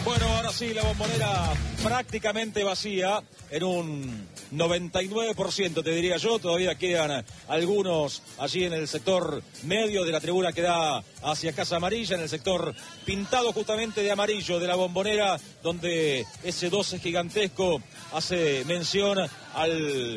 Bueno, ahora sí, la Bombonera prácticamente vacía, en un 99% te diría yo. Todavía quedan algunos allí en el sector medio de la tribuna que da hacia Casa Amarilla, en el sector pintado justamente de amarillo de la Bombonera, donde ese 12 gigantesco hace mención al